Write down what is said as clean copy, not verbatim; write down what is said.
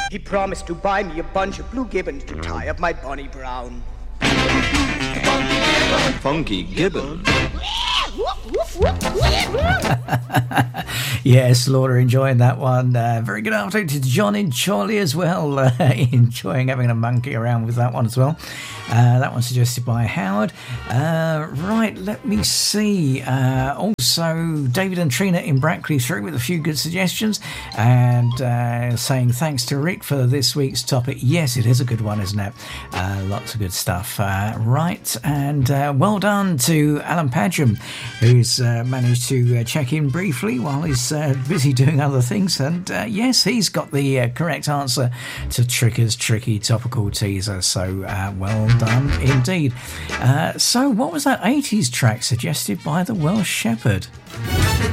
He promised to buy me a bunch of blue gibbons to tie up my Bonnie Brown. Funky Gibbon. Yes, Slaughter enjoying that one. Very good afternoon to John in Chorley as well. Enjoying having a monkey around with that one as well. That one suggested by Howard. Right, let me see. Also, David and Trina in Brackley through with a few good suggestions and saying thanks to Rick for this week's topic. Yes, it is a good one, isn't it? Lots of good stuff. Right, and well done to Alan Padgham, who's managed to check in briefly while he's busy doing other things. And yes, he's got the correct answer to Tricker's tricky topical teaser. So well done indeed. So what was that 80s track suggested by the Welsh Shepherd?